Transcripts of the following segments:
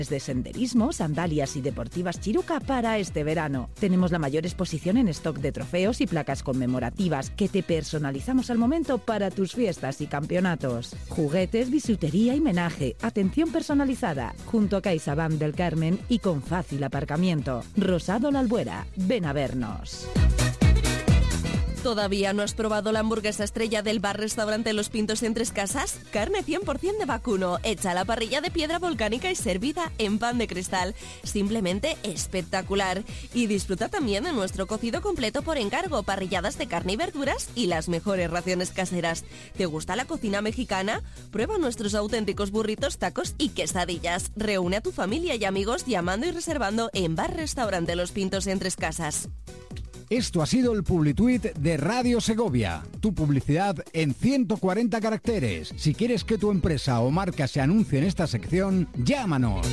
de senderismo, sandalias y deportivas Chiruca para este verano. Tenemos la mayor exposición en stock de trofeos y placas conmemorativas que te personalizamos al momento para tus fiestas y campeonatos. Juguetes, bisutería y menaje, atención personalizada, junto a CaixaBank del Carmen y con fácil aparcamiento. Rosado La Albuera, ven a vernos. ¿Todavía no has probado la hamburguesa estrella del bar-restaurante Los Pintos en Tres Casas? Carne 100% de vacuno, hecha a la parrilla de piedra volcánica y servida en pan de cristal. Simplemente espectacular. Y disfruta también de nuestro cocido completo por encargo, parrilladas de carne y verduras y las mejores raciones caseras. ¿Te gusta la cocina mexicana? Prueba nuestros auténticos burritos, tacos y quesadillas. Reúne a tu familia y amigos llamando y reservando en bar-restaurante Los Pintos en Tres Casas. Esto ha sido el Publituit de Radio Segovia. Tu publicidad en 140 caracteres. Si quieres que tu empresa o marca se anuncie en esta sección, llámanos.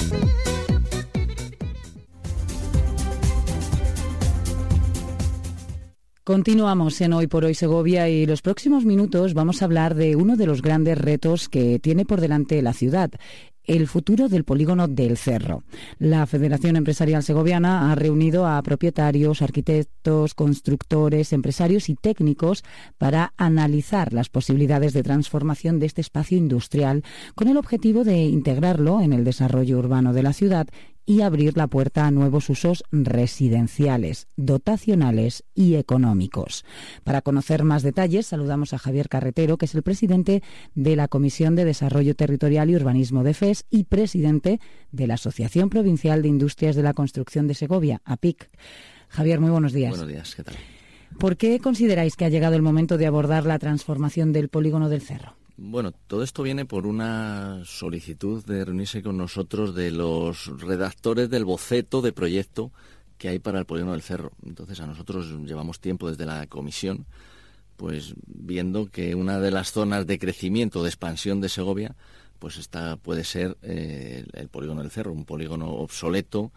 Continuamos en Hoy por Hoy Segovia y los próximos minutos vamos a hablar de uno de los grandes retos que tiene por delante la ciudad. El futuro del polígono del Cerro. La Federación Empresarial Segoviana ha reunido a propietarios, arquitectos, constructores, empresarios y técnicos para analizar las posibilidades de transformación de este espacio industrial con el objetivo de integrarlo en el desarrollo urbano de la ciudad y abrir la puerta a nuevos usos residenciales, dotacionales y económicos. Para conocer más detalles, saludamos a Javier Carretero, que es el presidente de la Comisión de Desarrollo Territorial y Urbanismo de FES y presidente de la Asociación Provincial de Industrias de la Construcción de Segovia, APIC. Javier, muy buenos días. Buenos días, ¿qué tal? ¿Por qué consideráis que ha llegado el momento de abordar la transformación del polígono del Cerro? Bueno, todo esto viene por una solicitud de reunirse con nosotros de los redactores del boceto de proyecto que hay para el polígono del Cerro. Entonces, a nosotros llevamos tiempo desde la comisión, pues viendo que una de las zonas de crecimiento, de expansión de Segovia, pues esta puede ser el polígono del Cerro, un polígono obsoleto,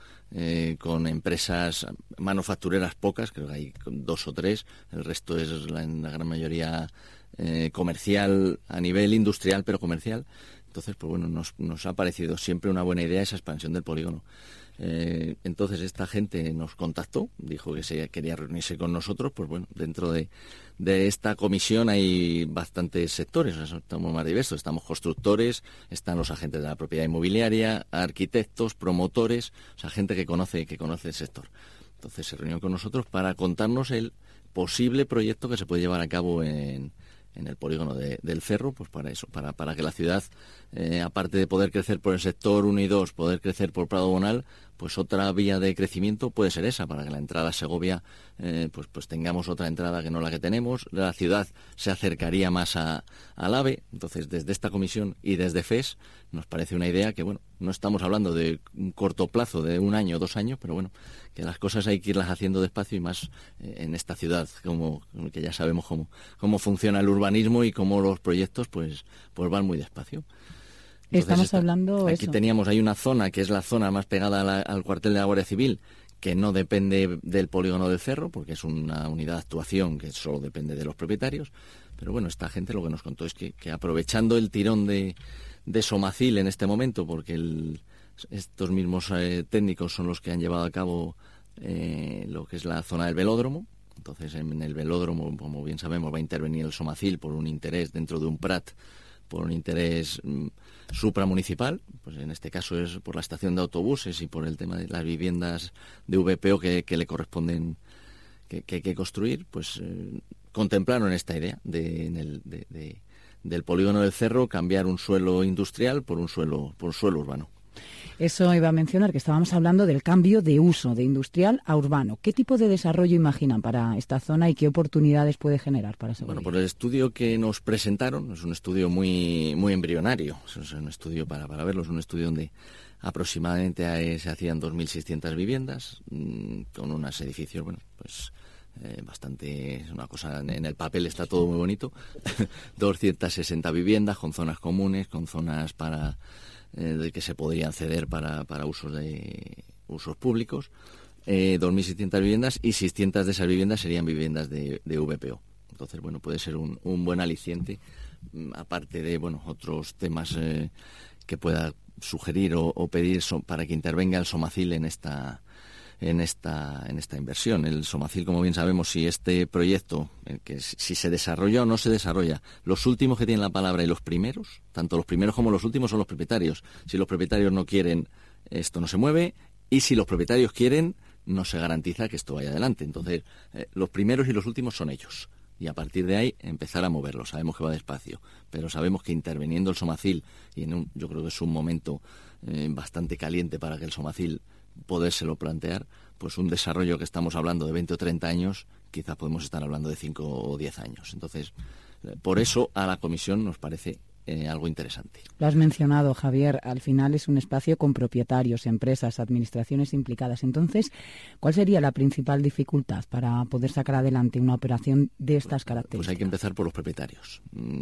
con empresas manufactureras pocas, creo que hay 2 o 3, el resto es en la gran mayoría comercial, a nivel industrial, pero comercial. Entonces, pues bueno, nos ha parecido siempre una buena idea esa expansión del polígono. Entonces esta gente nos contactó, dijo que se quería reunirse con nosotros. Pues bueno, dentro de esta comisión hay bastantes sectores, o sea, estamos más diversos, estamos constructores, están los agentes de la propiedad inmobiliaria, arquitectos, promotores, o sea, gente que conoce el sector. Entonces se reunió con nosotros para contarnos el posible proyecto que se puede llevar a cabo en el polígono del Cerro, pues para eso, para que la ciudad, aparte de poder crecer por el sector 1 y 2, poder crecer por Prado Bonal, pues otra vía de crecimiento puede ser esa, para que la entrada a Segovia, pues tengamos otra entrada que no la que tenemos. La ciudad se acercaría más al AVE. Entonces, desde esta comisión y desde FES, nos parece una idea que, bueno, no estamos hablando de un corto plazo, de 1 año o 2 años, pero bueno, que las cosas hay que irlas haciendo despacio y más en esta ciudad, como que ya sabemos cómo funciona el urbanismo y cómo los proyectos pues van muy despacio. Entonces, estamos hablando aquí hay una zona que es la zona más pegada al cuartel de la Guardia Civil, que no depende del polígono del Cerro, porque es una unidad de actuación que solo depende de los propietarios. Pero bueno, esta gente lo que nos contó es que aprovechando el tirón de Somacil en este momento, porque estos mismos técnicos son los que han llevado a cabo lo que es la zona del velódromo. Entonces, en el velódromo, como bien sabemos, va a intervenir el Somacil por un interés dentro de un PRAT, por un interés supramunicipal, pues en este caso es por la estación de autobuses y por el tema de las viviendas de VPO que le corresponden, que hay que construir. Pues contemplaron esta idea del polígono del Cerro, cambiar un suelo industrial por un suelo urbano. Eso iba a mencionar, que estábamos hablando del cambio de uso de industrial a urbano. ¿Qué tipo de desarrollo imaginan para esta zona y qué oportunidades puede generar para Segovia? Bueno, por el estudio que nos presentaron, es un estudio muy embrionario, es un estudio para verlo, es un estudio donde aproximadamente se hacían 2.600 viviendas, con unos edificios, bueno, pues bastante, es una cosa, en el papel está todo muy bonito, 260 viviendas con zonas comunes, con zonas de que se podrían ceder para usos públicos, 2.600 viviendas, y 600 de esas viviendas serían viviendas de VPO. Entonces, bueno, puede ser un buen aliciente, aparte de, bueno, otros temas que pueda sugerir o pedir para que intervenga el Somacil en esta inversión. El Somacil, como bien sabemos, si este proyecto, que si se desarrolla o no se desarrolla, los últimos que tienen la palabra y los primeros, tanto los primeros como los últimos, son los propietarios. Si los propietarios no quieren, esto no se mueve, y si los propietarios quieren, no se garantiza que esto vaya adelante. Entonces, los primeros y los últimos son ellos. Y a partir de ahí empezar a moverlo. Sabemos que va despacio, pero sabemos que interviniendo el Somacil, y yo creo que es un momento bastante caliente para que el Somacil podérselo plantear, pues un desarrollo que estamos hablando de 20 o 30 años, quizás podemos estar hablando de 5 o 10 años. Entonces, por eso a la Comisión nos parece algo interesante. Lo has mencionado, Javier, al final es un espacio con propietarios, empresas, administraciones implicadas. Entonces, ¿cuál sería la principal dificultad para poder sacar adelante una operación de estas características? Pues hay que empezar por los propietarios.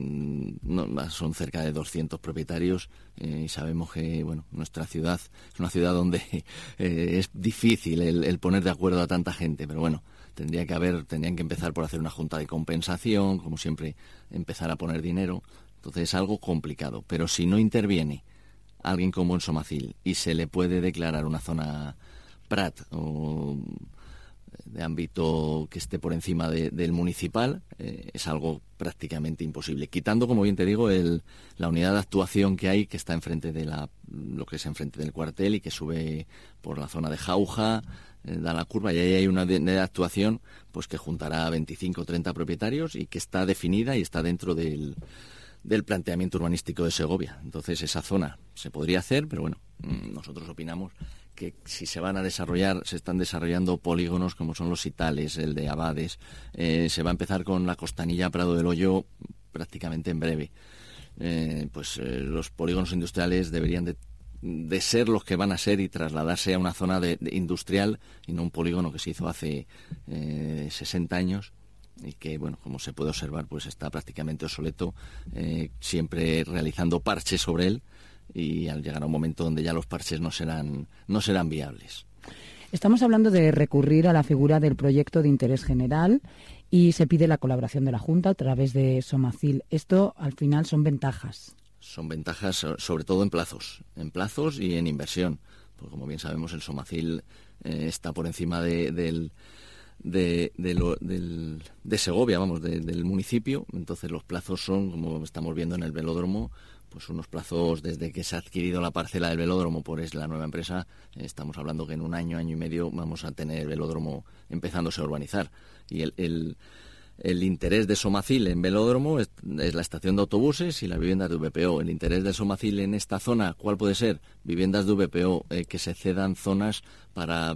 Son cerca de 200 propietarios y sabemos que nuestra ciudad es una ciudad donde es difícil el poner de acuerdo a tanta gente, pero bueno, tendrían que empezar por hacer una junta de compensación, como siempre, empezar a poner dinero. Entonces es algo complicado, pero si no interviene alguien como el Somacil y se le puede declarar una zona Prat o de ámbito que esté por encima del municipal, es algo prácticamente imposible. Quitando, como bien te digo, la unidad de actuación que hay, que está enfrente de lo que es enfrente del cuartel y que sube por la zona de Jauja, da la curva, y ahí hay una unidad de actuación pues que juntará 25 o 30 propietarios y que está definida y está dentro del planteamiento urbanístico de Segovia. Entonces esa zona se podría hacer, pero bueno, nosotros opinamos que si se van a desarrollar, se están desarrollando polígonos como son los Itales, el de Abades, se va a empezar con la Costanilla Prado del Hoyo prácticamente en breve. Los polígonos industriales deberían de ser los que van a ser y trasladarse a una zona de industrial y no un polígono que se hizo hace 60 años. Y que, como se puede observar, pues está prácticamente obsoleto, siempre realizando parches sobre él, y al llegar a un momento donde ya los parches no serán viables. Estamos hablando de recurrir a la figura del proyecto de interés general y se pide la colaboración de la Junta a través de Somacil. Esto, al final, son ventajas. Son ventajas, sobre todo en plazos y en inversión. Pues como bien sabemos, el Somacil está por encima de Segovia, del municipio. Entonces los plazos son, como estamos viendo en el velódromo, pues unos plazos desde que se ha adquirido la parcela del velódromo por la nueva empresa. Estamos hablando que en un año y medio vamos a tener el velódromo empezándose a urbanizar. Y el interés de Somacil en velódromo es la estación de autobuses y las viviendas de VPO. El interés de Somacil en esta zona, ¿cuál puede ser? Viviendas de VPO, que se cedan zonas para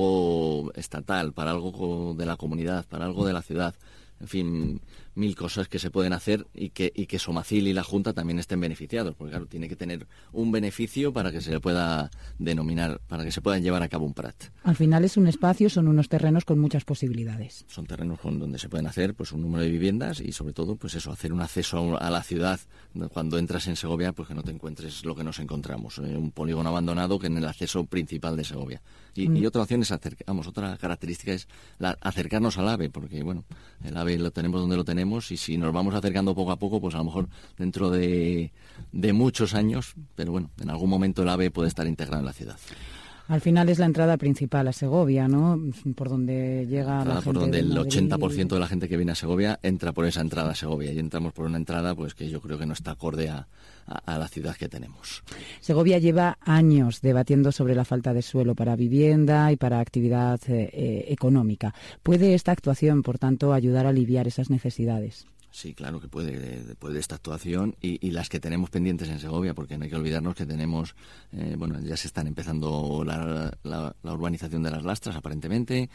algo estatal, para algo de la comunidad, para algo de la ciudad. En fin, 1000 cosas que se pueden hacer y que Somacil y la Junta también estén beneficiados, porque claro, tiene que tener un beneficio para que se le pueda denominar, para que se puedan llevar a cabo un Prat. Al final es un espacio, son unos terrenos con muchas posibilidades. Son terrenos donde se pueden hacer pues un número de viviendas y sobre todo pues eso, hacer un acceso a la ciudad. Cuando entras en Segovia, pues que no te encuentres lo que nos encontramos, un polígono abandonado que en el acceso principal de Segovia. Y otra opción es otra característica es acercarnos al AVE, porque el AVE lo tenemos donde lo tenemos, y si nos vamos acercando poco a poco, pues a lo mejor dentro de muchos años, pero en algún momento el AVE puede estar integrado en la ciudad. Al final es la entrada principal a Segovia, ¿no? Por donde llega la gente. Por donde el 80% de la gente que viene a Segovia entra por esa entrada a Segovia, y entramos por una entrada pues que yo creo que no está acorde a la ciudad que tenemos. Segovia lleva años debatiendo sobre la falta de suelo para vivienda y para actividad económica. ¿Puede esta actuación, por tanto, ayudar a aliviar esas necesidades? Sí, claro que puede esta actuación y las que tenemos pendientes en Segovia, porque no hay que olvidarnos que tenemos, ya se están empezando la urbanización de las Lastras, aparentemente,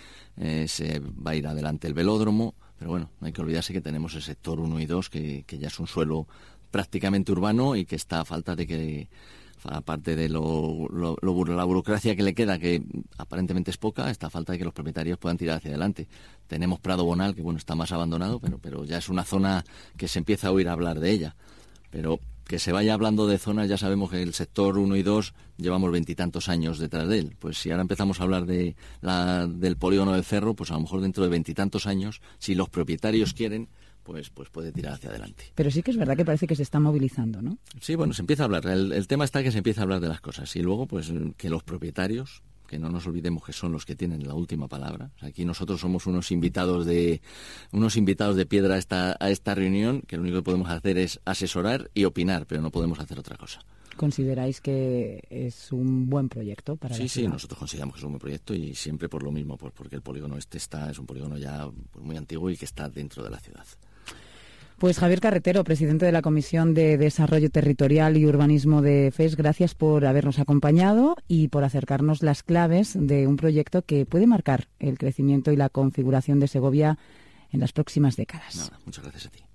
se va a ir adelante el velódromo, pero no hay que olvidarse que tenemos el sector 1 y 2, que ya es un suelo prácticamente urbano y que está a falta de que, aparte de la burocracia que le queda, que aparentemente es poca, está a falta de que los propietarios puedan tirar hacia adelante. Tenemos Prado Bonal, que está más abandonado, pero ya es una zona que se empieza a oír hablar de ella. Pero que se vaya hablando de zonas, ya sabemos que el sector 1 y 2 llevamos 20 y tantos años detrás de él. Pues si ahora empezamos a hablar del polígono del Cerro, pues a lo mejor dentro de 20 y tantos años, si los propietarios quieren, pues puede tirar hacia adelante. Pero sí que es verdad que parece que se está movilizando, ¿no? Sí, bueno, se empieza a hablar. El tema está que se empieza a hablar de las cosas y luego pues que los propietarios, que no nos olvidemos que son los que tienen la última palabra. O sea, aquí nosotros somos unos invitados de piedra a esta reunión, que lo único que podemos hacer es asesorar y opinar, pero no podemos hacer otra cosa. ¿Consideráis que es un buen proyecto para la ciudad? Sí, nosotros consideramos que es un buen proyecto y siempre por lo mismo, porque el polígono es un polígono ya muy antiguo y que está dentro de la ciudad. Pues Javier Carretero, presidente de la Comisión de Desarrollo Territorial y Urbanismo de FES, gracias por habernos acompañado y por acercarnos las claves de un proyecto que puede marcar el crecimiento y la configuración de Segovia en las próximas décadas. Nada, muchas gracias a ti.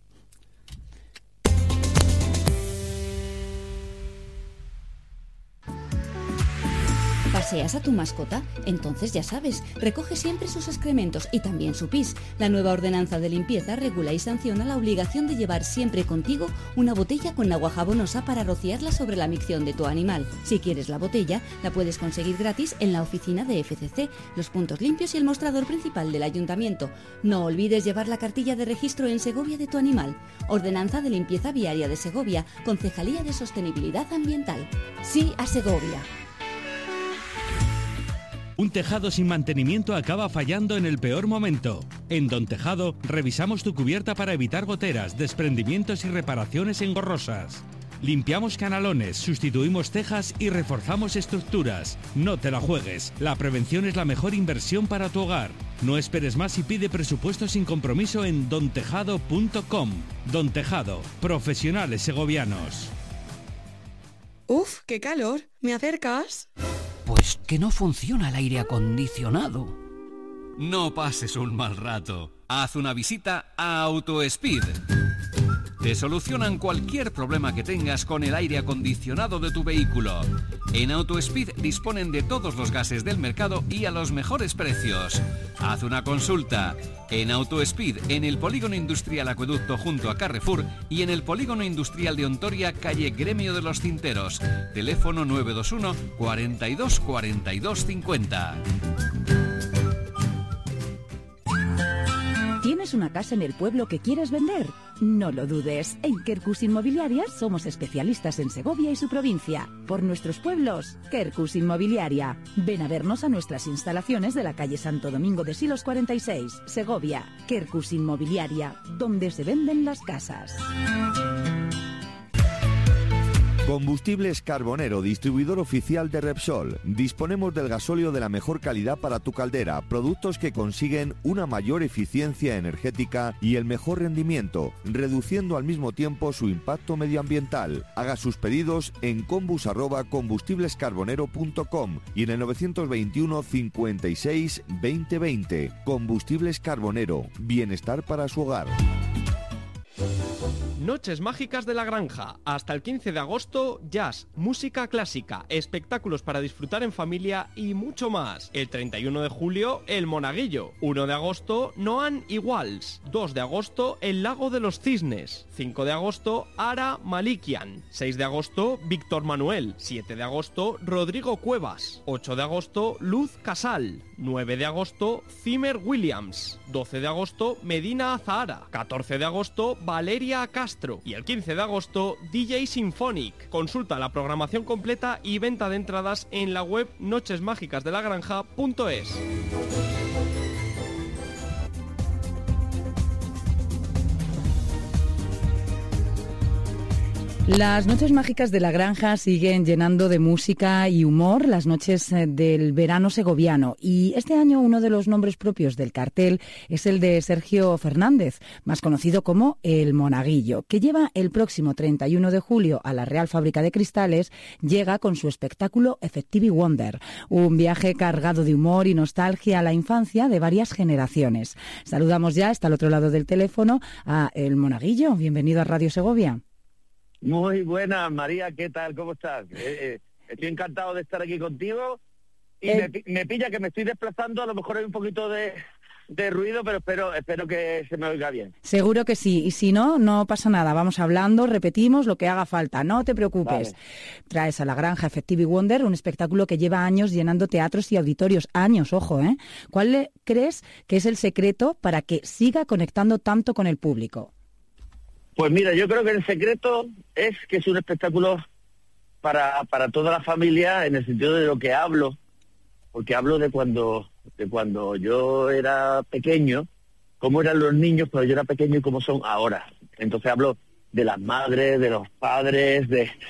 ¿Paseas a tu mascota? Entonces ya sabes, recoge siempre sus excrementos y también su pis. La nueva ordenanza de limpieza regula y sanciona la obligación de llevar siempre contigo una botella con agua jabonosa para rociarla sobre la micción de tu animal. Si quieres la botella, la puedes conseguir gratis en la oficina de FCC, los puntos limpios y el mostrador principal del ayuntamiento. No olvides llevar la cartilla de registro en Segovia de tu animal. Ordenanza de limpieza viaria de Segovia, Concejalía de Sostenibilidad Ambiental. Sí a Segovia. Un tejado sin mantenimiento acaba fallando en el peor momento. En Don Tejado revisamos tu cubierta para evitar goteras, desprendimientos y reparaciones engorrosas. Limpiamos canalones, sustituimos tejas y reforzamos estructuras. No te la juegues, la prevención es la mejor inversión para tu hogar. No esperes más y pide presupuesto sin compromiso en dontejado.com. Don Tejado, profesionales segovianos. ¡Uf, qué calor! ¿Me acercas? Pues que no funciona el aire acondicionado. No pases un mal rato. Haz una visita a AutoSpeed. Te solucionan cualquier problema que tengas con el aire acondicionado de tu vehículo. En AutoSpeed disponen de todos los gases del mercado y a los mejores precios. Haz una consulta. En AutoSpeed, en el Polígono Industrial Acueducto junto a Carrefour y en el Polígono Industrial de Ontoria, calle Gremio de los Cinteros. Teléfono 921 42 42 50. ¿Tienes una casa en el pueblo que quieres vender? No lo dudes. En Quercus Inmobiliaria somos especialistas en Segovia y su provincia. Por nuestros pueblos, Quercus Inmobiliaria. Ven a vernos a nuestras instalaciones de la calle Santo Domingo de Silos 46, Segovia. Quercus Inmobiliaria, donde se venden las casas. Combustibles Carbonero, distribuidor oficial de Repsol. Disponemos del gasóleo de la mejor calidad para tu caldera, productos que consiguen una mayor eficiencia energética y el mejor rendimiento, reduciendo al mismo tiempo su impacto medioambiental. Haga sus pedidos en combus@combustiblescarbonero.com y en el 921 56 2020. Combustibles Carbonero, bienestar para su hogar. Noches mágicas de la granja. Hasta el 15 de agosto, jazz, música clásica, espectáculos para disfrutar en familia y mucho más. El 31 de julio, el Monaguillo. 1 de agosto, Noan y Walls. 2 de agosto, el Lago de los Cisnes. 5 de agosto, Ara Malikian. 6 de agosto, Víctor Manuel. 7 de agosto, Rodrigo Cuevas. 8 de agosto, Luz Casal. 9 de agosto, Zimmer Williams. 12 de agosto, Medina Azahara. 14 de agosto, Valeria Castro. Y el 15 de agosto, DJ Symphonic. Consulta la programación completa y venta de entradas en la web nochesmágicasdelagranja.es. Las noches mágicas de la granja siguen llenando de música y humor las noches del verano segoviano. Y este año uno de los nombres propios del cartel es el de Sergio Fernández, más conocido como El Monaguillo, que lleva el próximo 31 de julio a la Real Fábrica de Cristales, llega con su espectáculo Effective Wonder, un viaje cargado de humor y nostalgia a la infancia de varias generaciones. Saludamos ya, hasta el otro lado del teléfono, a El Monaguillo. Bienvenido a Radio Segovia. Muy buenas, María, ¿qué tal? ¿Cómo estás? Estoy encantado de estar aquí contigo y me pilla que me estoy desplazando, a lo mejor hay un poquito de ruido, pero espero que se me oiga bien. Seguro que sí, y si no, no pasa nada, vamos hablando, repetimos lo que haga falta, no te preocupes. Vale. Traes a la granja Effective Wonder, un espectáculo que lleva años llenando teatros y auditorios, años, ojo, ¿eh? ¿Cuál crees que es el secreto para que siga conectando tanto con el público? Pues mira, yo creo que el secreto es que es un espectáculo para toda la familia, en el sentido de lo que hablo, porque hablo de cuando yo era pequeño, cómo eran los niños cuando yo era pequeño y cómo son ahora. Entonces hablo de las madres, de los padres,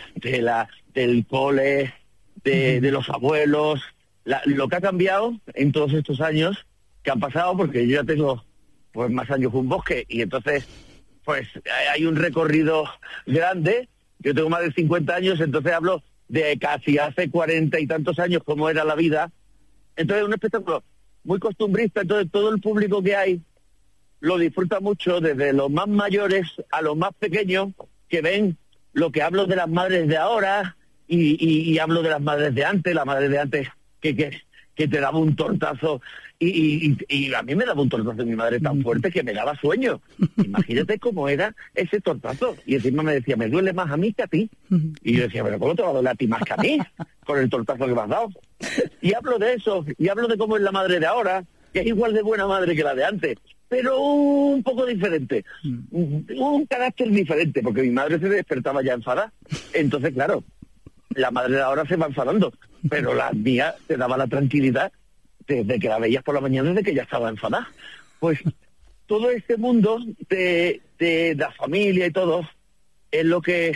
del cole, de los abuelos, lo que ha cambiado en todos estos años que han pasado, porque yo ya tengo pues más años que un bosque, y entonces pues hay un recorrido grande. Yo tengo más de 50 años, entonces hablo de casi hace 40 y tantos años cómo era la vida. Entonces es un espectáculo muy costumbrista, entonces todo el público que hay lo disfruta mucho, desde los más mayores a los más pequeños, que ven lo que hablo de las madres de ahora y hablo de las madres de antes, la madre de antes que te daba un tortazo y a mí me daba un tortazo mi madre tan fuerte que me daba sueño. Imagínate cómo era ese tortazo. Y encima me decía, me duele más a mí que a ti. Y yo decía, pero ¿cómo te va a doler a ti más que a mí con el tortazo que me has dado? Y hablo de eso, y hablo de cómo es la madre de ahora, que es igual de buena madre que la de antes, pero un poco diferente, un carácter diferente, porque mi madre se despertaba ya enfadada. Entonces, claro, la madre de ahora se va enfadando, pero la mía te daba la tranquilidad desde que la veías por la mañana, desde que ya estaba enfadada. Pues todo este mundo de la familia y todo es lo que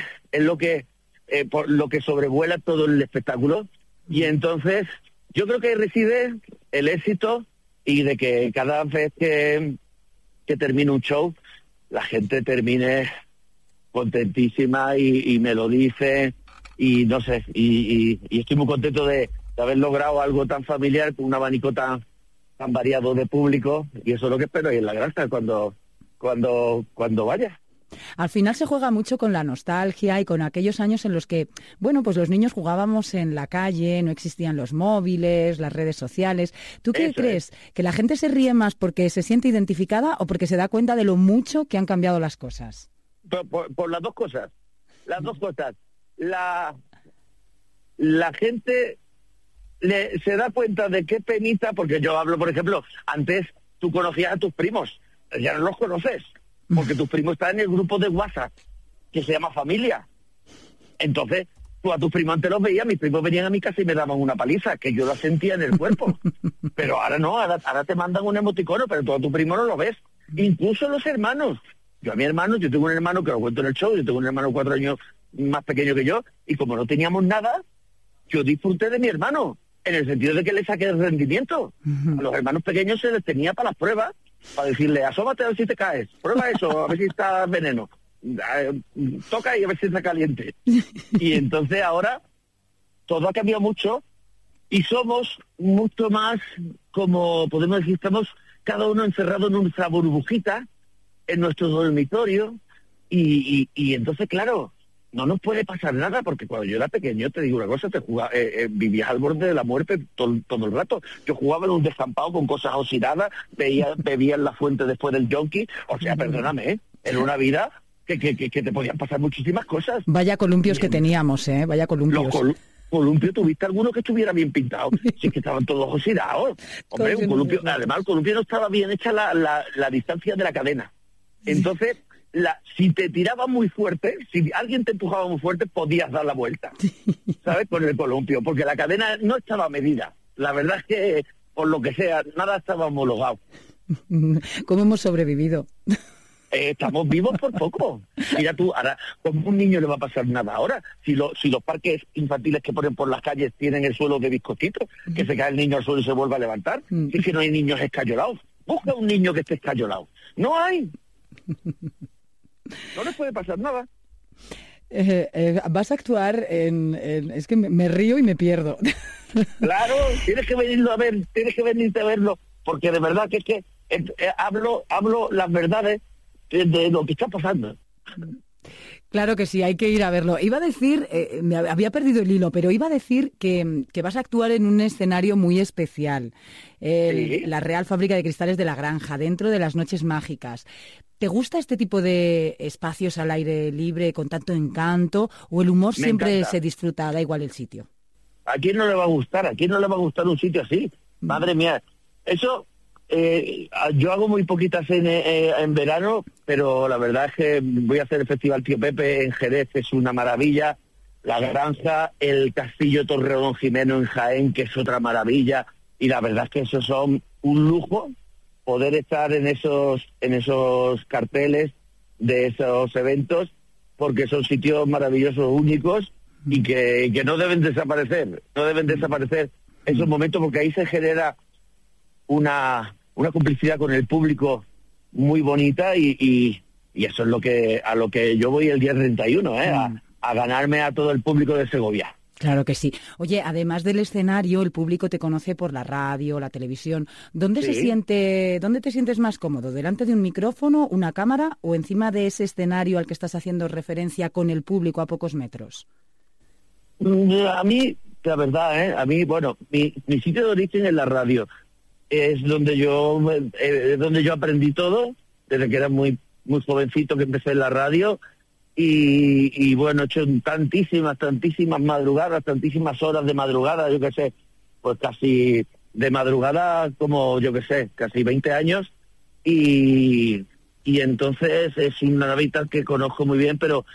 por lo que sobrevuela todo el espectáculo. Y entonces yo creo que reside el éxito, y de que cada vez que termine un show la gente termine contentísima y me lo dice, y no sé, y estoy muy contento de haber logrado algo tan familiar, con un abanico tan variado de público, y eso es lo que espero ahí en la granja cuando vaya. Al final se juega mucho con la nostalgia y con aquellos años en los que, bueno, pues los niños jugábamos en la calle, no existían los móviles, las redes sociales. ¿Tú qué crees? ¿Que la gente se ríe más porque se siente identificada o porque se da cuenta de lo mucho que han cambiado las cosas? Por las dos cosas. Las dos cosas. La gente se da cuenta de qué penita, porque yo hablo, por ejemplo, antes tú conocías a tus primos, ya no los conoces, porque tus primos están en el grupo de WhatsApp, que se llama familia. Entonces, tú a tus primos antes los veías, mis primos venían a mi casa y me daban una paliza, que yo la sentía en el cuerpo. Pero ahora no, ahora te mandan un emoticono, pero tú a tu primo no lo ves. Incluso los hermanos. Yo tengo un hermano que lo cuento en el show, yo tengo un hermano 4 años más pequeño que yo, y como no teníamos nada, yo disfruté de mi hermano, en el sentido de que le saqué el rendimiento. A los hermanos pequeños se les tenía para las pruebas, para decirle, asómate a ver si te caes, prueba eso, a ver si está veneno, toca y a ver si está caliente. Y entonces ahora todo ha cambiado mucho y somos mucho más, como podemos decir, estamos cada uno encerrado en nuestra burbujita, en nuestro dormitorio, y entonces, claro, no nos puede pasar nada, porque cuando yo era pequeño, te digo una cosa, vivías al borde de la muerte todo el rato. Yo jugaba en un descampado con cosas oxidadas, bebía en la fuente después del yonki, o sea, perdóname, era una vida que te podían pasar muchísimas cosas. Vaya columpios que teníamos, vaya columpios. Los columpios, ¿tuviste alguno que estuviera bien pintado? Sí, que estaban todos oxidados. Hombre, un columpio, además el columpio no estaba bien hecha la distancia de la cadena. Entonces, si te tiraba muy fuerte, si alguien te empujaba muy fuerte, podías dar la vuelta, ¿sabes? Con el columpio, porque la cadena no estaba medida. La verdad es que, por lo que sea, nada estaba homologado. ¿Cómo hemos sobrevivido? Estamos vivos por poco. Mira tú, ahora, ¿cómo a un niño le va a pasar nada ahora? Si los parques infantiles que ponen por las calles tienen el suelo de bizcochito, que se cae el niño al suelo y se vuelve a levantar, y es que no hay niños escayolados. Busca un niño que esté escayolado. No hay. No les puede pasar nada. Vas a actuar es que me río y me pierdo. Claro, tienes que venirlo a ver, tienes que venirte a verlo, porque de verdad que es que hablo las verdades de lo que está pasando. Claro que sí, hay que ir a verlo. Iba a decir, me había perdido el hilo, pero iba a decir que vas a actuar en un escenario muy especial. ¿Sí? La Real Fábrica de Cristales de la Granja, dentro de las Noches Mágicas. ¿Te gusta este tipo de espacios al aire libre con tanto encanto, o el humor siempre se disfruta, da igual el sitio? ¿A quién no le va a gustar? ¿A quién no le va a gustar un sitio así? Madre mía, eso yo hago muy poquitas en verano, pero la verdad es que voy a hacer el Festival Tío Pepe en Jerez, que es una maravilla. La Granja, el Castillo Torreón Jimeno en Jaén, que es otra maravilla. Y la verdad es que esos son un lujo, poder estar en esos carteles de esos eventos, porque son sitios maravillosos, únicos, y que no deben desaparecer. No deben desaparecer esos momentos, porque ahí se genera una complicidad con el público muy bonita, y eso es a lo que yo voy el día 31, a ganarme a todo el público de Segovia. Claro que sí. Oye, además del escenario, el público te conoce por la radio, la televisión. ¿Dónde te sientes más cómodo? ¿Delante de un micrófono, una cámara o encima de ese escenario al que estás haciendo referencia con el público a pocos metros? A mí, la verdad, bueno, mi sitio de origen es la radio. Es donde yo aprendí todo, desde que era muy jovencito que empecé en la radio. Y bueno, he hecho tantísimas madrugadas, tantísimas horas de madrugada, yo qué sé, pues casi de madrugada como, yo qué sé, casi 20 años, y entonces es una hábitat que conozco muy bien, pero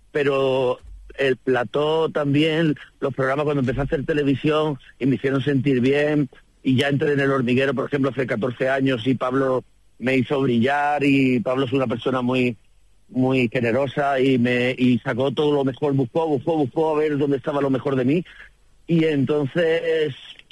el plató también, los programas cuando empecé a hacer televisión y me hicieron sentir bien, y ya entré en El Hormiguero, por ejemplo, hace 14 años, y Pablo me hizo brillar, y Pablo es una persona muy generosa y sacó todo lo mejor, buscó a ver dónde estaba lo mejor de mí, y entonces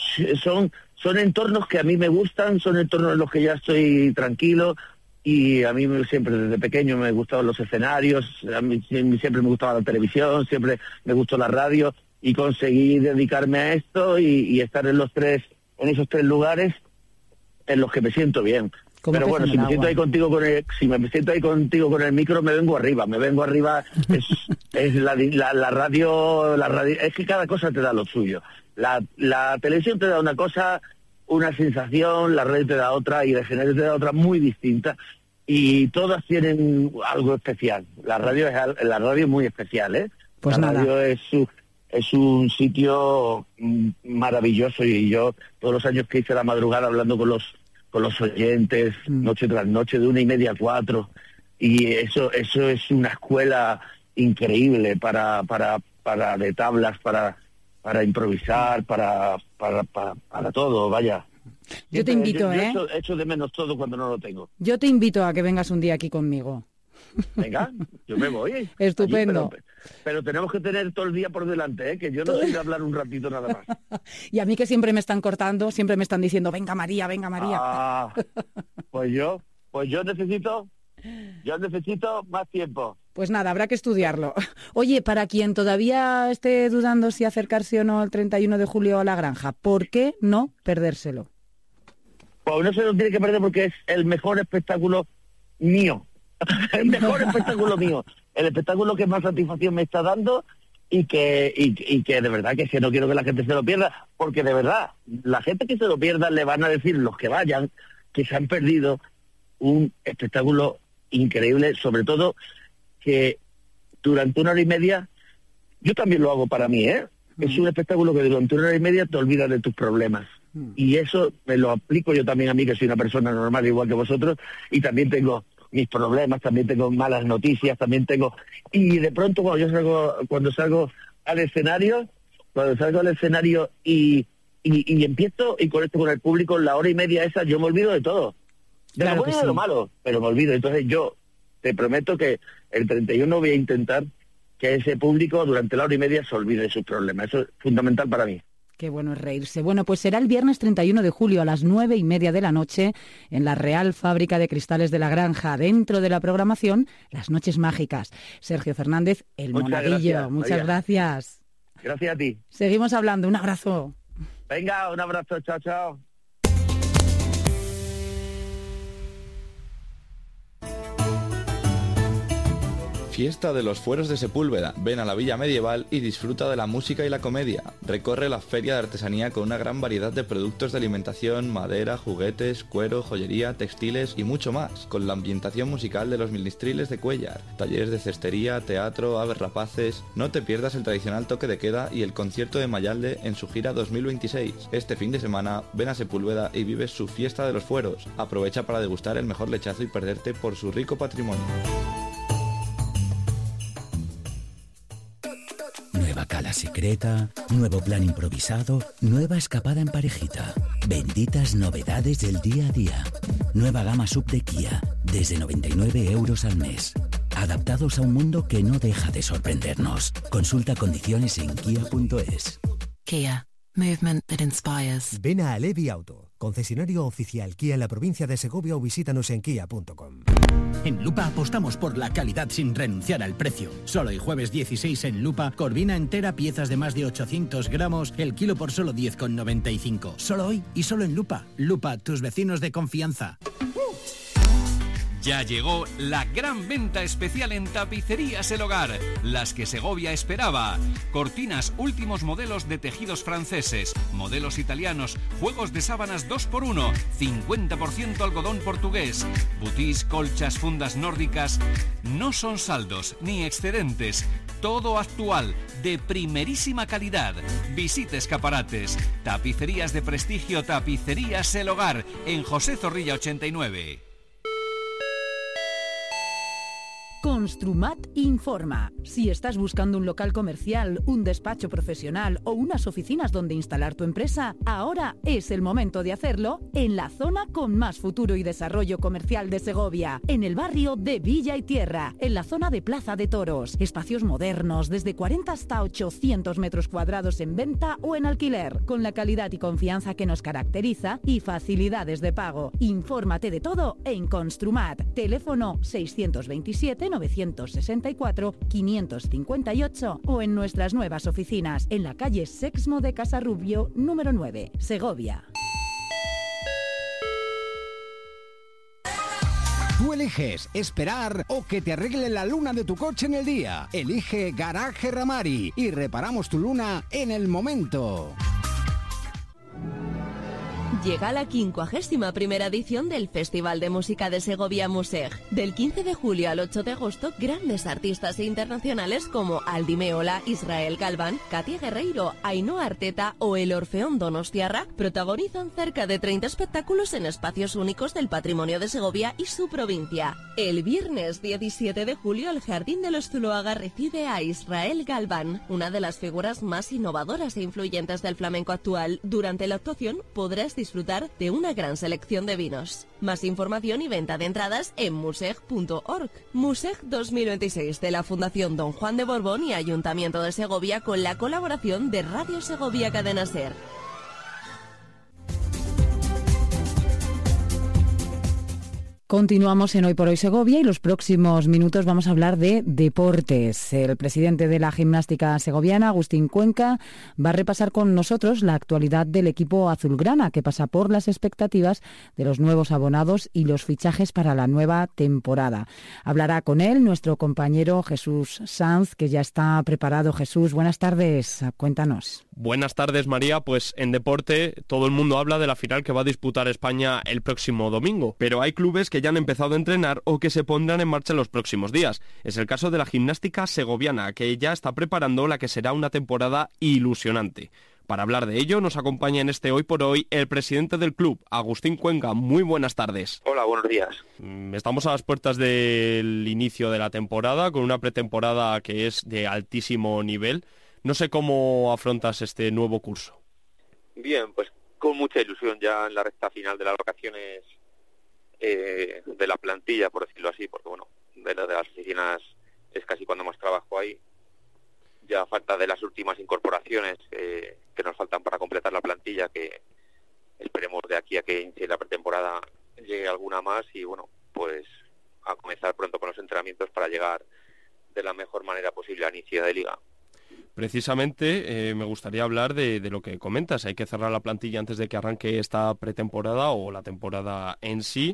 son entornos que a mí me gustan, son entornos en los que ya estoy tranquilo, y a mí siempre desde pequeño me gustaban los escenarios, a mí siempre me gustaba la televisión, siempre me gustó la radio, y conseguí dedicarme a esto y estar en esos tres lugares en los que me siento bien. Pero bueno, si me siento ahí contigo con el micro, me vengo arriba. Es la radio, es que cada cosa te da lo suyo. La televisión te da una cosa, una sensación, la radio te da otra, y el escenario te da otra muy distinta, y todas tienen algo especial. La radio es muy especial, ¿eh? Pues la radio es un sitio maravilloso, y yo todos los años que hice la madrugada hablando con los oyentes, noche tras noche, de 1:30 a 4, y eso es una escuela increíble para de tablas, para improvisar, para todo, vaya. Yo te invito, yo echo de menos todo cuando no lo tengo. Yo te invito a que vengas un día aquí conmigo. Venga, yo me voy. Estupendo. Allí, pero tenemos que tener todo el día por delante, que yo no soy de hablar un ratito nada más. Y a mí, que siempre me están cortando, siempre me están diciendo, venga María. Pues yo necesito más tiempo. Pues nada, habrá que estudiarlo. Oye, para quien todavía esté dudando si acercarse o no el 31 de julio a la Granja, ¿por qué no perdérselo? Pues no se lo tiene que perder, porque es el mejor espectáculo mío. El mejor espectáculo mío. El espectáculo que más satisfacción me está dando, y que de verdad que no quiero que la gente se lo pierda, porque de verdad, la gente que se lo pierda le van a decir los que vayan que se han perdido un espectáculo increíble, sobre todo que durante 1 hora y media, yo también lo hago para mí, es un espectáculo que durante 1 hora y media te olvidas de tus problemas. Y eso me lo aplico yo también a mí, que soy una persona normal igual que vosotros, y también tengo mis problemas, también tengo malas noticias, y de pronto cuando salgo al escenario y empiezo y conecto con el público, la 1 hora y media esa, yo me olvido de todo, de lo bueno y de lo malo, pero me olvido. Entonces yo te prometo que el 31 voy a intentar que ese público durante la 1 hora y media se olvide de sus problemas. Eso es fundamental para mí. Qué bueno es reírse. Bueno, pues será el viernes 31 de julio a las 9:30 de la noche en la Real Fábrica de Cristales de la Granja, dentro de la programación Las Noches Mágicas. Sergio Fernández, el Monaguillo. Muchas gracias. Gracias a ti. Seguimos hablando. Un abrazo. Venga, un abrazo. Chao, chao. Fiesta de los Fueros de Sepúlveda. Ven a la Villa Medieval y disfruta de la música y la comedia. Recorre la feria de artesanía con una gran variedad de productos de alimentación, madera, juguetes, cuero, joyería, textiles y mucho más, con la ambientación musical de los Ministriles de Cuéllar, talleres de cestería, teatro, aves rapaces. No te pierdas el tradicional toque de queda y el concierto de Mayalde en su gira 2026. Este fin de semana, ven a Sepúlveda y vive su Fiesta de los Fueros. Aprovecha para degustar el mejor lechazo y perderte por su rico patrimonio. Nueva cala secreta, nuevo plan improvisado, nueva escapada en parejita. Benditas novedades del día a día. Nueva gama sub de Kia, desde 99 € al mes. Adaptados a un mundo que no deja de sorprendernos. Consulta condiciones en kia.es. Kia. Movement that inspires. Ven a Alevi Auto, concesionario oficial Kia en la provincia de Segovia, o visítanos en kia.com. En Lupa apostamos por la calidad sin renunciar al precio. Solo el jueves 16 en Lupa, corvina entera, piezas de más de 800 gramos, el kilo por solo 10,95. Solo hoy y solo en Lupa. Lupa, tus vecinos de confianza. Ya llegó la gran venta especial en Tapicerías El Hogar, las que Segovia esperaba. Cortinas, últimos modelos de tejidos franceses, modelos italianos, juegos de sábanas 2x1, 50% algodón portugués, butís, colchas, fundas nórdicas. No son saldos ni excedentes, todo actual, de primerísima calidad. Visite escaparates. Tapicerías de prestigio Tapicerías El Hogar, en José Zorrilla 89. Construmat informa. Si estás buscando un local comercial, un despacho profesional o unas oficinas donde instalar tu empresa, ahora es el momento de hacerlo en la zona con más futuro y desarrollo comercial de Segovia, en el barrio de Villa y Tierra, en la zona de Plaza de Toros. Espacios modernos, desde 40 hasta 800 metros cuadrados en venta o en alquiler, con la calidad y confianza que nos caracteriza y facilidades de pago. Infórmate de todo en Construmat. Teléfono 627 964 558 o en nuestras nuevas oficinas en la calle Sexmo de Casarrubio, número 9, Segovia. Tú eliges esperar o que te arregle la luna de tu coche en el día. Elige Garaje Ramari y reparamos tu luna en el momento. Llega la 51ª edición del Festival de Música de Segovia Museg. Del 15 de julio al 8 de agosto, grandes artistas internacionales como Aldi Meola, Israel Galván, Katia Guerreiro, Ainhoa Arteta o el Orfeón Donostiarra protagonizan cerca de 30 espectáculos en espacios únicos del patrimonio de Segovia y su provincia. El viernes 17 de julio, el Jardín de los Zuloaga recibe a Israel Galván, una de las figuras más innovadoras e influyentes del flamenco actual. Durante la actuación podrás disfrutar de una gran selección de vinos. Más información y venta de entradas en museg.org. Museg 2026 de la Fundación Don Juan de Borbón y Ayuntamiento de Segovia, con la colaboración de Radio Segovia Cadena Ser. Continuamos en Hoy por Hoy Segovia y los próximos minutos vamos a hablar de deportes. El presidente de la gimnástica segoviana, Agustín Cuenca, va a repasar con nosotros la actualidad del equipo azulgrana, que pasa por las expectativas de los nuevos abonados y los fichajes para la nueva temporada. Hablará con él nuestro compañero Jesús Sanz, que ya está preparado. Jesús, buenas tardes, cuéntanos. Buenas tardes, María. Pues en deporte todo el mundo habla de la final que va a disputar España el próximo domingo, pero hay clubes que ya han empezado a entrenar o que se pondrán en marcha en los próximos días. Es el caso de la gimnástica segoviana, que ya está preparando la que será una temporada ilusionante. Para hablar de ello nos acompaña en este Hoy por Hoy el presidente del club, Agustín Cuenca. Muy buenas tardes. Hola, buenos días. Estamos a las puertas del inicio de la temporada, con una pretemporada que es de altísimo nivel. No sé cómo afrontas este nuevo curso. Bien, pues con mucha ilusión ya en la recta final de las vacaciones de la plantilla, por decirlo así, porque bueno, de las oficinas es casi cuando más trabajo hay. Ya falta de las últimas incorporaciones que nos faltan para completar la plantilla, que esperemos de aquí a que inicie la pretemporada llegue alguna más y bueno, pues a comenzar pronto con los entrenamientos para llegar de la mejor manera posible al inicio de liga. Precisamente me gustaría hablar de lo que comentas. Hay que cerrar la plantilla antes de que arranque esta pretemporada o la temporada en sí.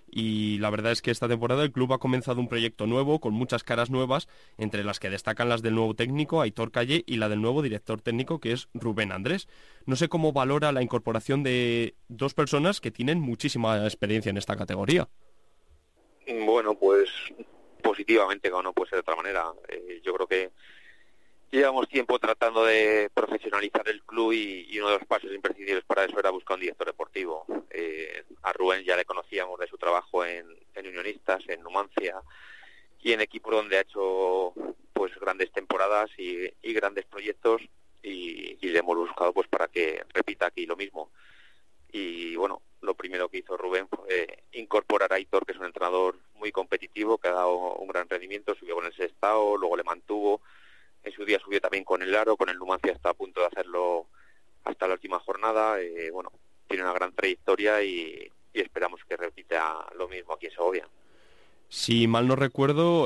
y la verdad es que esta temporada el club ha comenzado un proyecto nuevo con muchas caras nuevas, entre las que destacan las del nuevo técnico Aitor Calle y la del nuevo director técnico, que es Rubén Andrés. No sé cómo valora la incorporación de dos personas que tienen muchísima experiencia en esta categoría. Bueno, pues positivamente, como no puede ser de otra manera. Yo creo que llevamos tiempo tratando de profesionalizar el club y uno de los pasos imprescindibles para eso era buscar un director deportivo. A Rubén ya le conocíamos de su trabajo en Unionistas, en Numancia y en equipos donde ha hecho pues grandes temporadas y grandes proyectos y le hemos buscado pues para que repita aquí lo mismo. Y bueno, lo primero que hizo Rubén fue incorporar a Aitor, que es un entrenador muy competitivo, que ha dado un gran rendimiento, subió con el Sestao, luego le mantuvo. En su día subió también con el Aro, con el Numancia está a punto de hacerlo hasta la última jornada. Bueno, tiene una gran trayectoria y esperamos que repita lo mismo aquí en Segovia. Si mal no recuerdo,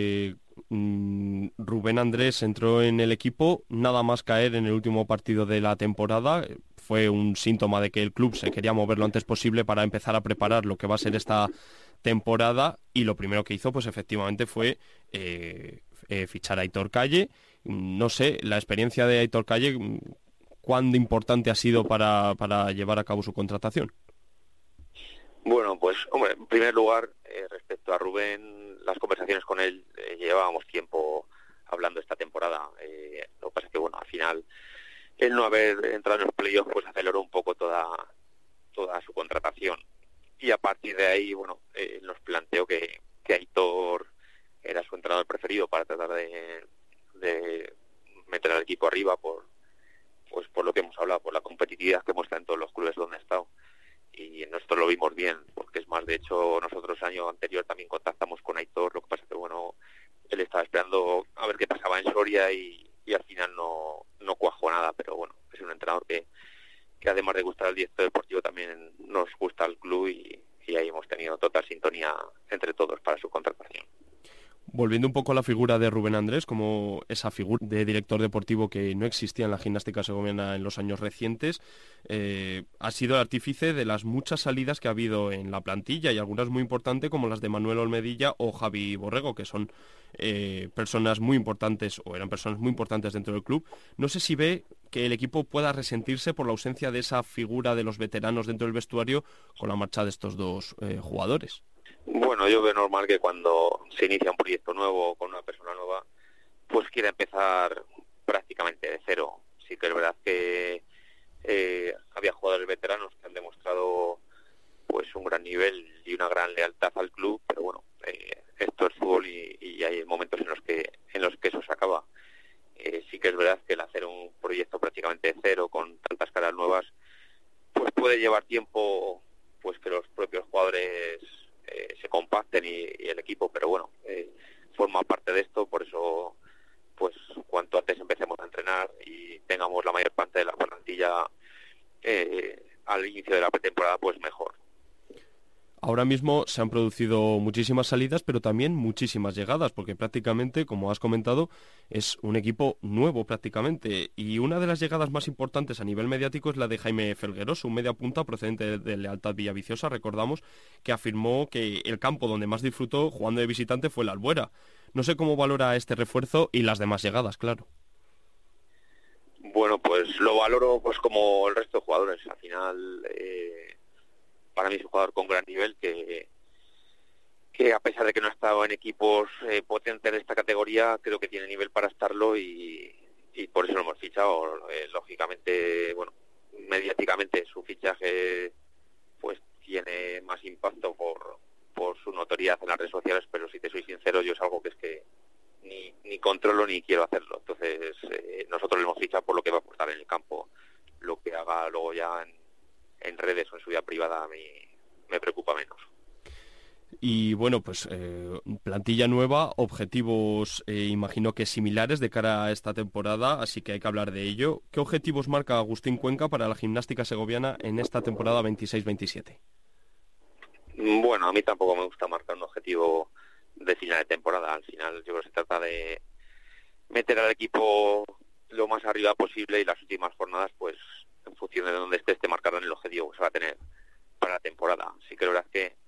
Rubén Andrés entró en el equipo nada más caer en el último partido de la temporada. Fue un síntoma de que el club se quería mover lo antes posible para empezar a preparar lo que va a ser esta temporada, y lo primero que hizo pues efectivamente fue fichar a Aitor Calle. No sé, la experiencia de Aitor Calle, ¿cuán importante ha sido para llevar a cabo su contratación? Bueno, pues hombre, en primer lugar, respecto a Rubén, las conversaciones con él llevábamos tiempo hablando esta temporada. Lo que pasa es que bueno, al final el no haber entrado en los playoffs pues aceleró un poco toda su contratación, y a partir de ahí bueno, nos planteó que Aitor era su entrenador preferido para tratar de meter al equipo arriba por lo que hemos hablado, por la competitividad que muestra en todos los clubes donde ha estado. Y nosotros lo vimos bien, porque es más, de hecho nosotros el año anterior también contactamos con Aitor, lo que pasa que bueno, él estaba esperando a ver qué pasaba en Soria y al final no cuajó nada, pero bueno, es un entrenador que además de gustar al director deportivo también nos gusta el club y ahí hemos tenido total sintonía entre todos para su contratación. Volviendo un poco a la figura de Rubén Andrés, como esa figura de director deportivo que no existía en la gimnástica segoviana en los años recientes, ha sido el artífice de las muchas salidas que ha habido en la plantilla, y algunas muy importantes como las de Manuel Olmedilla o Javi Borrego, que son personas muy importantes, o eran personas muy importantes dentro del club. No sé si ve que el equipo pueda resentirse por la ausencia de esa figura de los veteranos dentro del vestuario con la marcha de estos dos jugadores. Bueno, yo veo normal que cuando se inicia un proyecto nuevo con una persona nueva, pues quiera empezar prácticamente de cero. Sí que es verdad que había jugadores veteranos que han demostrado pues un gran nivel y una gran lealtad al club, pero bueno, esto es fútbol y hay momentos en los que eso se acaba. Sí que es verdad que el hacer un proyecto prácticamente de cero con tantas caras nuevas, pues puede llevar tiempo, pues que los propios jugadores se compacten y el equipo, pero bueno, forma parte de esto, por eso pues cuanto antes empecemos a entrenar y tengamos la mayor parte de la plantilla al inicio de la pretemporada, pues mejor. Ahora mismo se han producido muchísimas salidas, pero también muchísimas llegadas, porque prácticamente, como has comentado, es un equipo nuevo prácticamente. Y una de las llegadas más importantes a nivel mediático es la de Jaime Felgueros, un mediapunta procedente de Lealtad Villaviciosa. Recordamos que afirmó que el campo donde más disfrutó jugando de visitante fue la Albuera. No sé cómo valora este refuerzo y las demás llegadas, claro. Bueno, pues lo valoro pues como el resto de jugadores. Al final, para mí es un jugador con gran nivel que a pesar de que no ha estado en equipos potentes de esta categoría, creo que tiene nivel para estarlo y por eso lo hemos fichado. Lógicamente, bueno, mediáticamente su fichaje pues tiene más impacto por su notoriedad en las redes sociales, pero si te soy sincero, yo es algo que es que ni controlo ni quiero hacerlo. Entonces, nosotros le hemos fichado por lo que va a aportar en el campo. Lo que haga luego ya en redes o en su vida privada a mí me preocupa menos. Y bueno, pues plantilla nueva, objetivos imagino que similares de cara a esta temporada, así que hay que hablar de ello. ¿Qué objetivos marca Agustín Cuenca para la gimnástica segoviana en esta temporada 26-27? Bueno, a mí tampoco me gusta marcar un objetivo de final de temporada. Al final yo creo que se trata de meter al equipo lo más arriba posible y las últimas jornadas, pues en función de donde esté marcarán el objetivo que se va a tener para la temporada. Sí que la verdad es que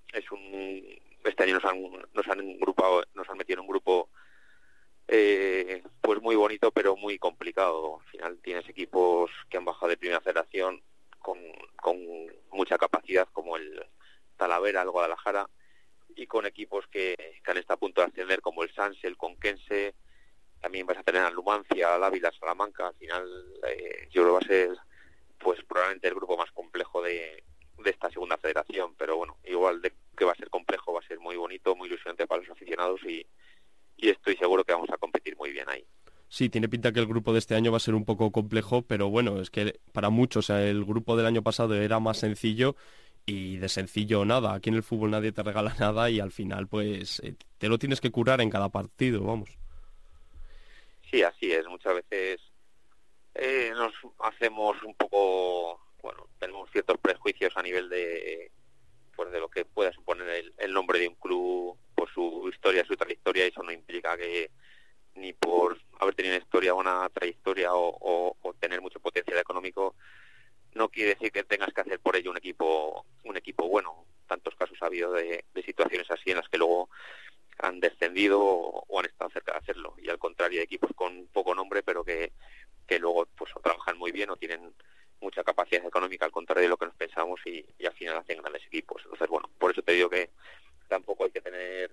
este año nos han metido en un grupo pues muy bonito, pero muy complicado. Al final tienes equipos que han bajado de primera federación con mucha capacidad, como el Talavera, el Guadalajara, y con equipos que han estado a punto de ascender, como el Sanse, el Conquense. También vas a tener a Numancia, al Ávila, Salamanca. Al final yo creo que va a ser pues probablemente el grupo más complejo de esta segunda federación, pero bueno, igual de que va a ser complejo, va a ser muy bonito, muy ilusionante para los aficionados y estoy seguro que vamos a competir muy bien ahí. Sí, tiene pinta que el grupo de este año va a ser un poco complejo, pero bueno, es que para muchos, el grupo del año pasado era más sencillo y de sencillo nada. Aquí en el fútbol nadie te regala nada y al final pues te lo tienes que curar en cada partido, vamos. Sí, así es. Muchas veces nos hacemos un poco, bueno, tenemos ciertos prejuicios a nivel de lo que pueda suponer el nombre de un club por su historia, su trayectoria, y eso no implica que ni por haber tenido una historia o una trayectoria o tener mucho potencial económico, no quiere decir que tengas que hacer por ello un equipo bueno. Tantos casos ha habido de situaciones así en las que luego han descendido o han estado cerca de hacerlo, y al contrario, hay equipos con poco nombre pero que luego pues o trabajan muy bien o tienen mucha capacidad económica, al contrario de lo que nos pensábamos, y al final hacen grandes equipos. Entonces, bueno, por eso te digo que tampoco hay que tener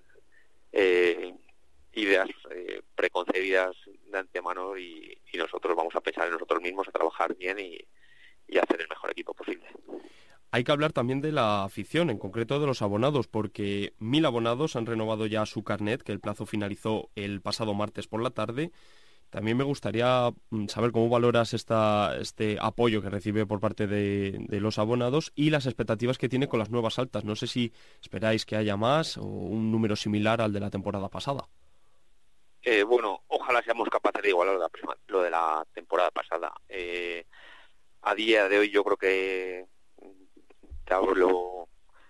ideas preconcebidas de antemano, y nosotros vamos a pensar en nosotros mismos, a trabajar bien y hacer el mejor equipo posible. Hay que hablar también de la afición, en concreto de los abonados, porque 1.000 abonados han renovado ya su carnet, que el plazo finalizó el pasado martes por la tarde. También me gustaría saber cómo valoras este apoyo que recibe por parte de los abonados y las expectativas que tiene con las nuevas altas. No sé si esperáis que haya más o un número similar al de la temporada pasada. Bueno, ojalá seamos capaces de igualar lo de la temporada pasada. A día de hoy yo creo que te hablo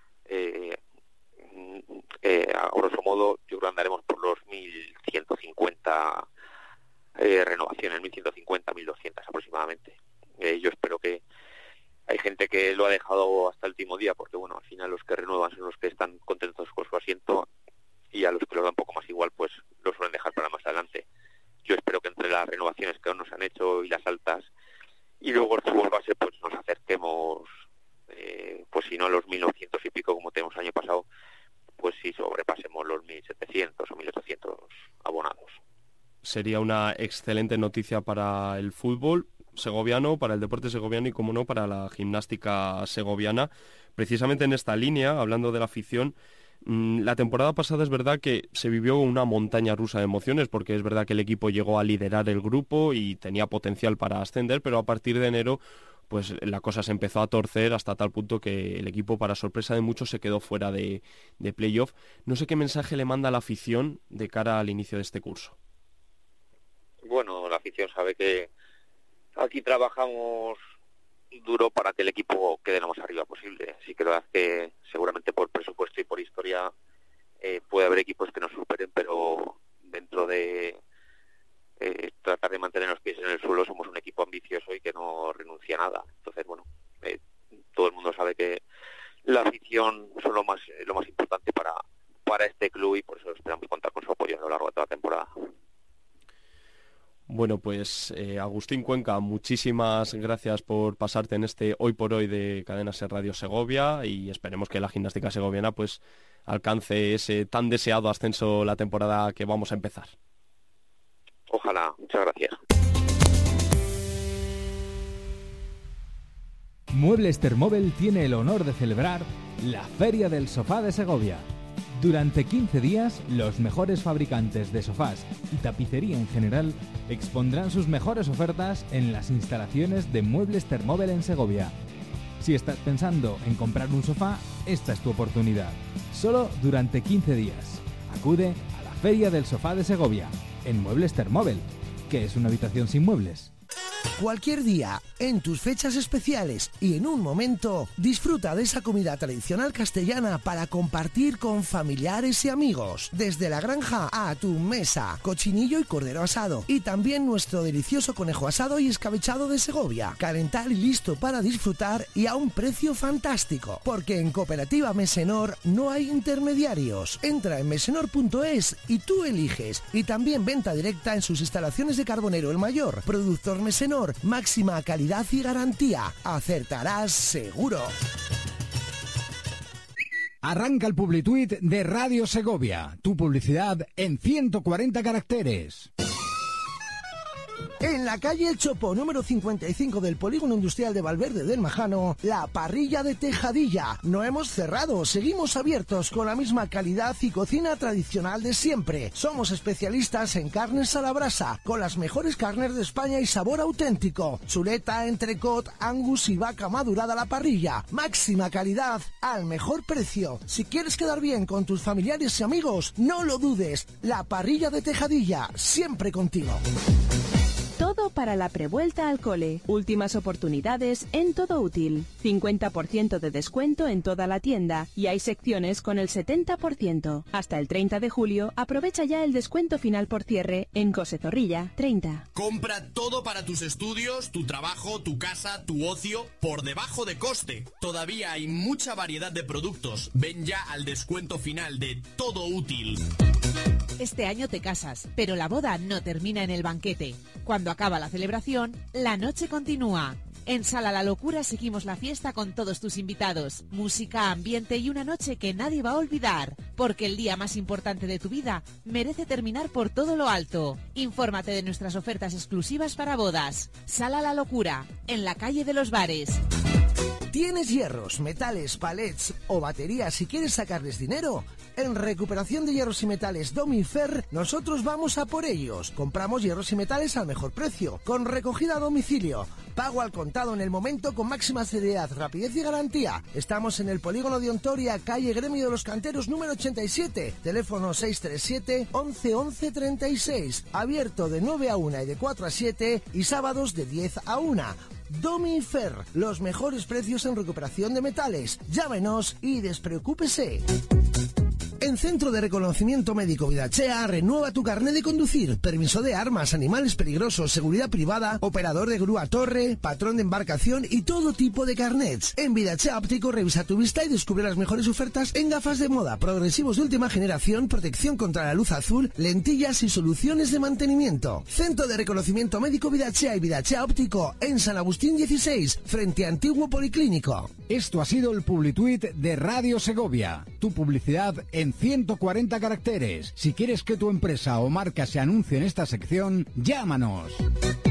a grosso modo, yo creo que andaremos por los 1.150 renovaciones, 1.150, 1.200 aproximadamente. Yo espero que hay gente que lo ha dejado hasta el último día, porque bueno, al final los que renuevan son los que están contentos con su asiento, y a los que lo da un poco más igual pues lo suelen dejar para más adelante. Yo espero que entre las renovaciones que aún nos han hecho y las altas, y luego el fútbol base, pues nos acerquemos, pues si no a los 1.900 y pico como tenemos el año pasado, pues si sobrepasemos los 1.700 o 1.800 abonados. Sería una excelente noticia para el fútbol segoviano, para el deporte segoviano y, como no, para la gimnástica segoviana. Precisamente en esta línea, hablando de la afición, la temporada pasada es verdad que se vivió una montaña rusa de emociones, porque es verdad que el equipo llegó a liderar el grupo y tenía potencial para ascender, pero a partir de enero pues la cosa se empezó a torcer hasta tal punto que el equipo, para sorpresa de muchos, se quedó fuera de playoff. No sé qué mensaje le manda a la afición de cara al inicio de este curso. Bueno, la afición sabe que aquí trabajamos duro para que el equipo quede lo más arriba posible. Sí que la verdad es que seguramente por presupuesto y por historia puede haber equipos que nos superen, pero dentro de tratar de mantener los pies en el suelo, somos un equipo ambicioso y que no renuncia a nada. Entonces, bueno, todo el mundo sabe que la afición son lo más importante para este club, y por eso esperamos contar con su apoyo a lo largo de toda la temporada. Bueno, pues Agustín Cuenca, muchísimas gracias por pasarte en este Hoy por Hoy de Cadena Ser Radio Segovia, y esperemos que la gimnástica segoviana pues alcance ese tan deseado ascenso la temporada que vamos a empezar. Ojalá, muchas gracias. Muebles Termóvel tiene el honor de celebrar la Feria del Sofá de Segovia. Durante 15 días, los mejores fabricantes de sofás y tapicería en general expondrán sus mejores ofertas en las instalaciones de Muebles Termóvel en Segovia. Si estás pensando en comprar un sofá, esta es tu oportunidad. Solo durante 15 días. Acude a la Feria del Sofá de Segovia, en Muebles Termóvel. ¿Qué es una habitación sin muebles? Cualquier día, en tus fechas especiales y en un momento disfruta de esa comida tradicional castellana para compartir con familiares y amigos. Desde la granja a tu mesa, cochinillo y cordero asado y también nuestro delicioso conejo asado y escabechado de Segovia, calentar y listo para disfrutar y a un precio fantástico, porque en Cooperativa Mesenor no hay intermediarios. Entra en mesenor.es y tú eliges, y también venta directa en sus instalaciones de Carbonero el Mayor. Productor Mesenor, máxima calidad y garantía. Acertarás seguro. Arranca el Publituit de Radio Segovia, tu publicidad en 140 caracteres. En la calle El Chopo, número 55 del Polígono Industrial de Valverde del Majano, la parrilla de Tejadilla. No hemos cerrado, seguimos abiertos con la misma calidad y cocina tradicional de siempre. Somos especialistas en carnes a la brasa, con las mejores carnes de España y sabor auténtico. Chuleta, entrecot, angus y vaca madurada a la parrilla. Máxima calidad al mejor precio. Si quieres quedar bien con tus familiares y amigos, no lo dudes. La parrilla de Tejadilla, siempre contigo. Todo para la prevuelta al cole. Últimas oportunidades en Todo Útil. 50% de descuento en toda la tienda y hay secciones con el 70%. Hasta el 30 de julio aprovecha ya el descuento final por cierre en Cose Zorrilla 30. Compra todo para tus estudios, tu trabajo, tu casa, tu ocio, por debajo de coste. Todavía hay mucha variedad de productos. Ven ya al descuento final de Todo Útil. Este año te casas, pero la boda no termina en el banquete. Cuando acaba la celebración, la noche continúa. En Sala La Locura seguimos la fiesta con todos tus invitados. Música, ambiente y una noche que nadie va a olvidar. Porque el día más importante de tu vida merece terminar por todo lo alto. Infórmate de nuestras ofertas exclusivas para bodas. Sala La Locura, en la calle de los Bares. ¿Tienes hierros, metales, palets o baterías y quieres sacarles dinero? En Recuperación de Hierros y Metales Domifer, nosotros vamos a por ellos. Compramos hierros y metales al mejor precio, con recogida a domicilio, pago al contado en el momento con máxima seriedad, rapidez y garantía. Estamos en el Polígono de Ontoria, calle Gremio de los Canteros número 87, teléfono 637 11 11 36, abierto de 9 a 1 y de 4 a 7 y sábados de 10 a 1. Domifer, los mejores precios en recuperación de metales. Llámenos y despreocúpese. En Centro de Reconocimiento Médico Vidachea, renueva tu carnet de conducir, permiso de armas, animales peligrosos, seguridad privada, operador de grúa torre, patrón de embarcación y todo tipo de carnets. En Vidachea Óptico revisa tu vista y descubre las mejores ofertas en gafas de moda, progresivos de última generación, protección contra la luz azul, lentillas y soluciones de mantenimiento. Centro de Reconocimiento Médico Vidachea y Vidachea Óptico en San Agustín 16, frente a Antiguo Policlínico. Esto ha sido el Publituit de Radio Segovia, tu publicidad en 140 caracteres. Si quieres que tu empresa o marca se anuncie en esta sección, llámanos.